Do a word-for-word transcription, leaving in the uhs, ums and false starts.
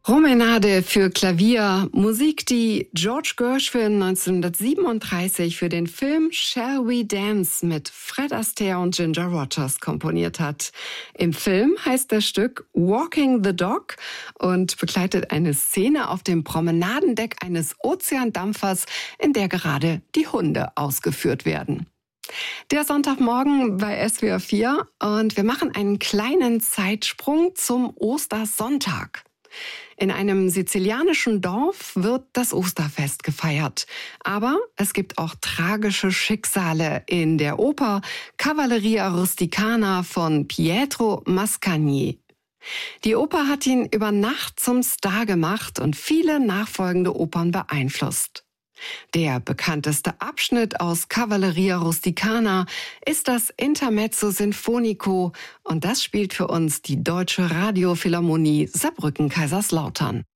Promenade für Klavier, Musik, die George Gershwin neunzehnhundertsiebenunddreißig für den Film Shall We Dance mit Fred Astaire und Ginger Rogers komponiert hat. Im Film heißt das Stück Walking the Dog und begleitet eine Szene auf dem Promenadendeck eines Ozeandampfers, in der gerade die Hunde ausgeführt werden. Der Sonntagmorgen bei S W R vier und wir machen einen kleinen Zeitsprung zum Ostersonntag. In einem sizilianischen Dorf wird das Osterfest gefeiert. Aber es gibt auch tragische Schicksale in der Oper Cavalleria Rusticana von Pietro Mascagni. Die Oper hat ihn über Nacht zum Star gemacht und viele nachfolgende Opern beeinflusst. Der bekannteste Abschnitt aus Cavalleria Rusticana ist das Intermezzo Sinfonico und das spielt für uns die Deutsche Radiophilharmonie Saarbrücken-Kaiserslautern.